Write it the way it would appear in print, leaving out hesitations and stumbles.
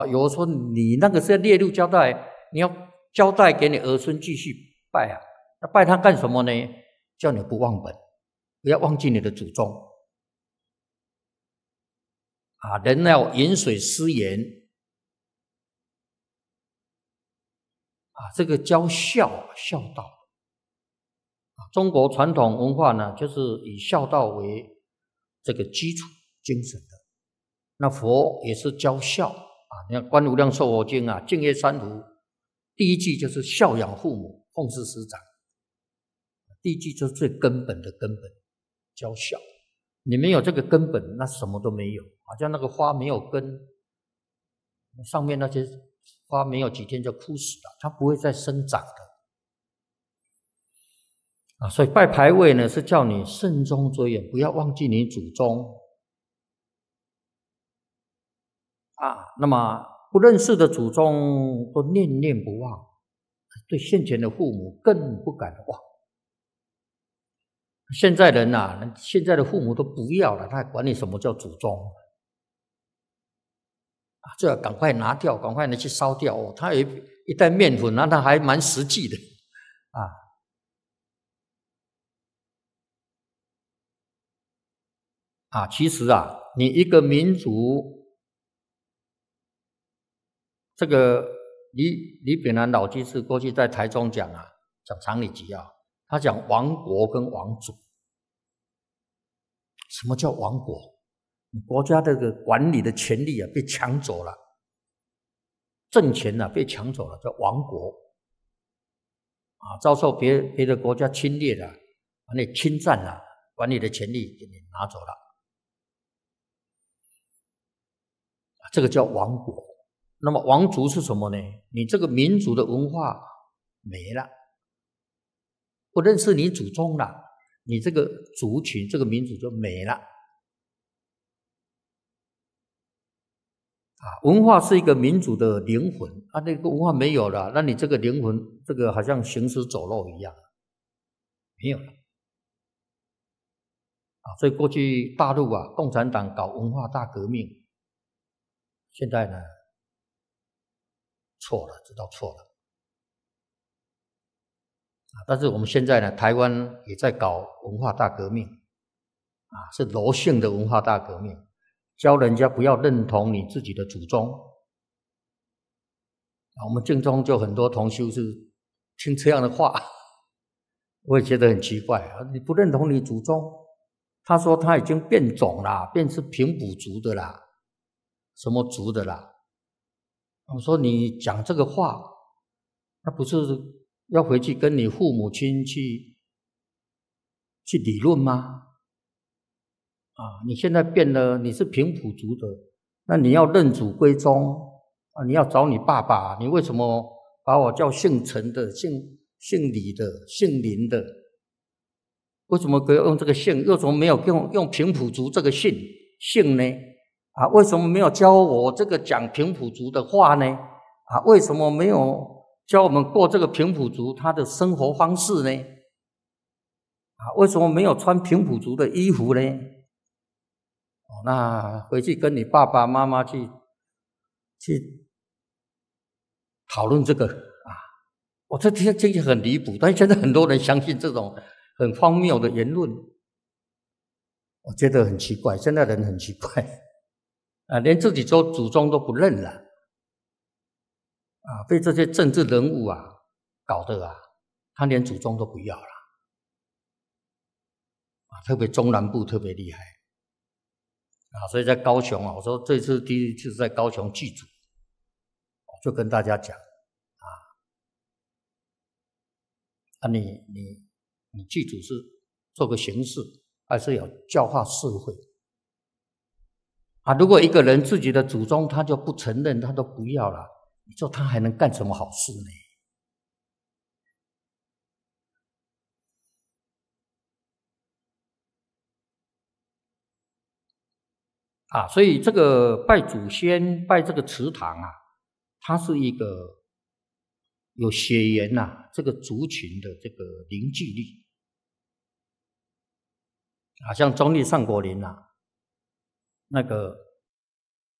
有说你那个是要列入交代，你要交代给你儿孙继续拜啊。那拜他干什么呢？叫你不忘本，不要忘记你的祖宗啊！人要饮水思源啊，这个教孝道啊。中国传统文化呢，就是以孝道为这个基础精神的。那佛也是教孝啊。你看《观无量寿佛经》啊，净业三途第一句就是孝养父母，奉事师长。第一句就是最根本的根本，教孝。你没有这个根本，那什么都没有。好像那个花没有根，上面那些花没有几天就枯死了，它不会再生长的啊。所以拜牌位呢，是叫你慎终追远，不要忘记你祖宗啊。那么不认识的祖宗都念念不忘，对现前的父母更不敢忘。现在人啊，现在的父母都不要了，他还管你什么叫祖宗啊？这要赶快拿掉，赶快拿去烧掉哦。他有一袋面粉，那他还蛮实际的啊。其实啊，你一个民族，这个李炳南老居士过去在台中讲啊，讲常理集啊，他讲亡国跟亡族。什么叫亡国？你国家这个管理的权利啊被抢走了，政权啊被抢走了，叫亡国啊，遭受别的国家侵略了，把你侵占了，管理的权利给你拿走了，这个叫亡国。那么亡族是什么呢？你这个民族的文化没了，不认识你祖宗了，你这个族群这个民族就没了啊。文化是一个民族的灵魂啊，那个文化没有了，那你这个灵魂这个好像行尸走肉一样，没有了啊。所以过去大陆啊，共产党搞文化大革命，现在呢错了，知道错了啊。但是我们现在呢，台湾也在搞文化大革命啊，是柔性的文化大革命，教人家不要认同你自己的祖宗啊。我们净宗就很多同修是听这样的话，我也觉得很奇怪啊。你不认同你祖宗，他说他已经变种了，变成平埔族的啦，什么族的啦。我说你讲这个话，那不是要回去跟你父母亲去理论吗？啊，你现在变了，你是平埔族的，那你要认祖归宗啊，你要找你爸爸，你为什么把我叫姓陈的、姓李的、姓林的？为什么可以用这个姓？为什么没有用平埔族这个姓呢？啊，为什么没有教我这个讲平埔族的话呢？啊，为什么没有教我们过这个平埔族他的生活方式呢？啊，为什么没有穿平埔族的衣服呢？那回去跟你爸爸妈妈去讨论这个啊。我这听起来很离谱，但现在很多人相信这种很荒谬的言论，我觉得很奇怪，现在人很奇怪啊，连自己祖宗都不认了啊，被这些政治人物啊搞得啊，他连祖宗都不要了啊，特别中南部特别厉害啊。所以在高雄啊，我说这次第一次在高雄祭祖，就跟大家讲啊，你祭祖是做个形式，还是要教化社会啊？如果一个人自己的祖宗他就不承认，他都不要了，你说他还能干什么好事呢？啊，所以这个拜祖先、拜这个祠堂啊，它是一个有血缘呐，这个族群的这个凝聚力啊。像中立上果林啊，那个